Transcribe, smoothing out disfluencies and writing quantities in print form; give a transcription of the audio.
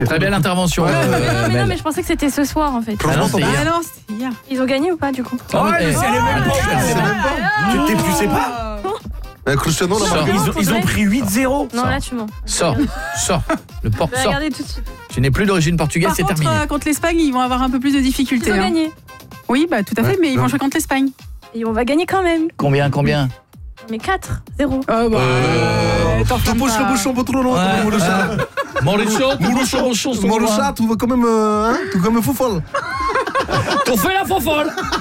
Très belle intervention. Mais non, mais je pensais que c'était ce soir en fait. Ah non, c'est hier. Ah non, c'était hier. Ils ont gagné ou pas du coup? Ah, mais mais c'est les mêmes pas. Tu sais pas. Cristiano, là, Sors. Ils ont pris 8-0. Non, là tu mens. Sors. Le port Je vais sort. regarder tout de suite. Tu n'es plus d'origine portugaise, Par c'est contre, terminé. contre l'Espagne, ils vont avoir un peu plus de difficultés. Ils ont hein. gagné. Oui, bah tout à fait, mais ils vont jouer contre l'Espagne. Et on va gagner quand même. Combien Mais 4-0. Tu bouges le bouchon pas trop long. Mauricio, Mauricio, tu vas quand même fou folle. T'en fais la fofolle.